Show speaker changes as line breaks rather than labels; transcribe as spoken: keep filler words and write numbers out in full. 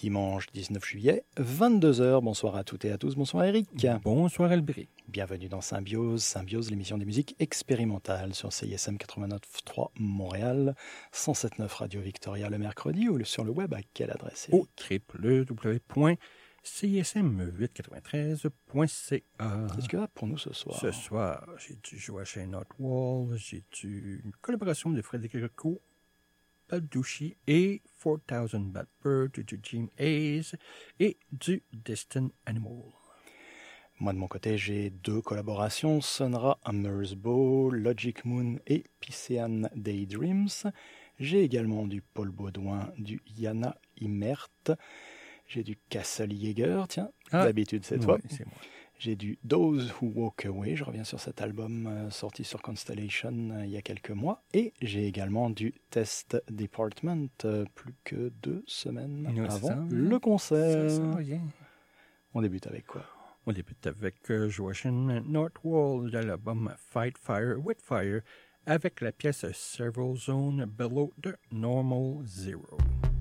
dimanche dix-neuf juillet, vingt-deux heures. Bonsoir à toutes et à tous. Bonsoir Eric.
Bonsoir Albéric.
Bienvenue dans Symbiose, Symbiose, l'émission des musiques expérimentales sur C I S M quatre-vingt-neuf virgule trois Montréal, cent sept virgule neuf Radio Victoria le mercredi ou sur le web à quelle adresse Eric?
Au w w w point c i s m huit cent quatre-vingt-treize point c a.
Qu'est-ce que tu as pour nous ce soir?
Ce soir, j'ai du Joachim Notwall, j'ai du une collaboration de Federico Balducci et four thousand Bad Bird, du Jim Hayes et du Distant Animal.
Moi, de mon côté, j'ai deux collaborations, Sonra Amersbo, Logic Moon et Piscean Daydreams. J'ai également du Paul Baudouin, du Yana Imert. J'ai du Castle Jäger, tiens, ah, d'habitude c'est toi.
Oui, c'est moi.
J'ai du Those Who Walk Away, je reviens sur cet album euh, sorti sur Constellation euh, il y a quelques mois. Et j'ai également du Test Department, euh, plus que deux semaines oui, avant ça, le concert.
Ça, ça, yeah.
On débute avec quoi?
On débute avec euh, Joachim Notwall de l'album Fight Fire with Fire avec la pièce Several Zone Below the Normal Zero.